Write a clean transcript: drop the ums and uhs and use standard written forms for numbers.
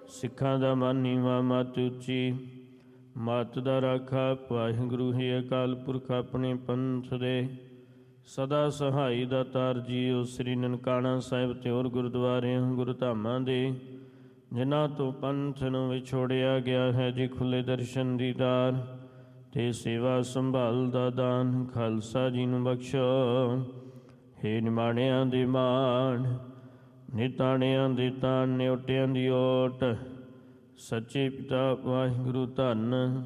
ਸਿੱਖਾਂ ਦਾ ਮਨ ਨੀਵਾਂ ਮਤ ਉੱਚੀ। ਮਤ ਦਾ ਰਾਖਾ ਵਾਹਿਗੁਰੂ ਹੀ ਅਕਾਲ ਪੁਰਖ ਆਪਣੇ ਪੰਥ ਦੇ। ਸਦਾ ਸਹਾਈ ਦਾਤਾਰ ਜੀਓ ਸ੍ਰੀ ਨਨਕਾਣਾ ਸਾਹਿਬ ਤੇ ਹੋਰ ਗੁਰਦੁਆਰਿਆਂ ਗੁਰਧਾਮਾਂ ਦੇ ਜਿਨ੍ਹਾਂ ਤੋਂ ਪੰਥ ਨੂੰ ਵਿਛੋੜਿਆ ਗਿਆ ਹੈ ਜੀ ਖੁੱਲੇ ਦਰਸ਼ਨ ਦੀਦਾਰ ਤੇ ਸੇਵਾ ਸੰਭਾਲ ਦਾ ਦਾਨ ਖਾਲਸਾ ਜੀ ਨੂੰ ਬਖਸ਼ੋ। ਹੇ ਨਿਮਾਣਿਆਂ ਦੇ ਮਾਣ ਨਿਤਾਣਿਆਂ ਦੇ ਤਾਣ ਨਿਓਟਿਆਂ ਦੀ ਓਟ। ਸੱਚੇ ਪਿਤਾ ਵਾਹਿਗੁਰੂ ਧੰਨ